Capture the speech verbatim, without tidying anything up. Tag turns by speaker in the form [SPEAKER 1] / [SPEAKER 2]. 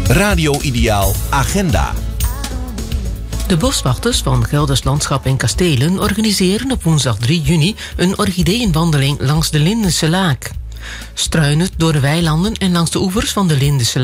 [SPEAKER 1] Radio Ideaal Agenda.
[SPEAKER 2] De boswachters van Gelders Landschap en Kastelen organiseren op woensdag drie juni een orchideeënwandeling langs de Lindense Laak. Struinend door de weilanden en langs de oevers van de Lindense